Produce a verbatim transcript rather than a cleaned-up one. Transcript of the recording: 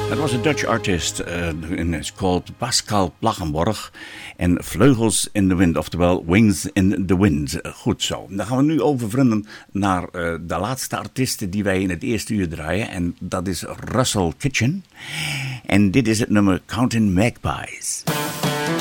Het was een Dutch artist, uh, and it's called Pascal Plaggenborg. En Vleugels in the Wind, oftewel Wings in the Wind. Goed zo. Dan gaan we nu overvrienden naar uh, de laatste artiesten die wij in het eerste uur draaien. En dat is Russell Kitchen. En dit is het nummer Counting Magpies.